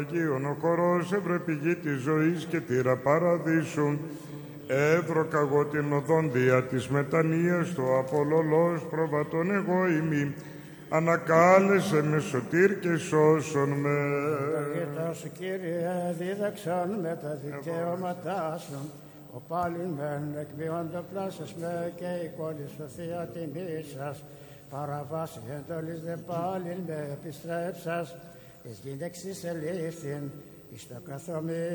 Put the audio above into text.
Αγίων ο χορός ευρεπηγή της ζωής και τύρα παραδείσου. Εύρωκα εγώ την οδόν δια της μετανοίας του απολωλός προβατών εγώ ημί. Ανακάλεσε με σωτήρ και σώσον με. Αγίτα σου Κύριε δίδαξαν με τα δικαιώματά σου. Ο πάλιν μεν εκβιόντο πλάσες με και η κόλλη σου θεία τιμή σας. Παραβάσει εντολής δε πάλιν με επιστρέψας. Εις γυναίξης ελήφθην εις το καθομί.